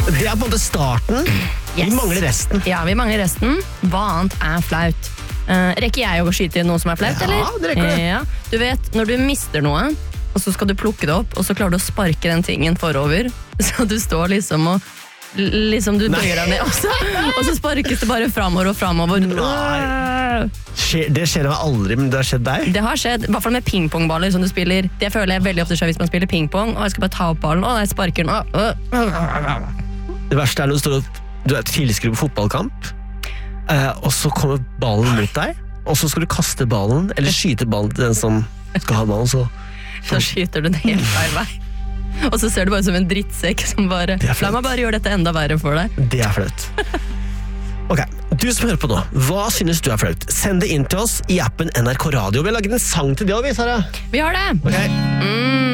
Det på en måte starten. Yes. Vi mangler resten. Ja, vi mangler resten. Hva annet flaut? Rekker jeg å skyte inn noe som flaut, eller? Ja, det rekker det. Ja. Du vet, når du mister noe, og så skal du plukke det opp, og så klarer du å sparke den tingen forover, så du står liksom og du bøyer deg ned også, og så sparkes det bare fremover og fremover. Det skjer aldri, men det har skjedd deg. Det har skjedd, i hvert fall med pingpongballer som du spiller. Det føler jeg veldig ofte skjer hvis man spiller pingpong, og jeg skal bare ta opp ballen, og jeg sparker den. Det verste når du tilskrudd på fotballkamp, og så kommer ballen mot deg, og så skal du kaste ballen, eller skyte ballen til den som skal ha ballen, så skyter du den helt feil vei. Og så ser du bare som en drittsekk som bare la meg bare gjøre dette enda verre for deg. Det flaut. Ok, du som hører på nå, hva synes du flaut? Send det inn til oss i appen NRK Radio. Vi har laget en sang til det også, Sara. Vi har det. Ok.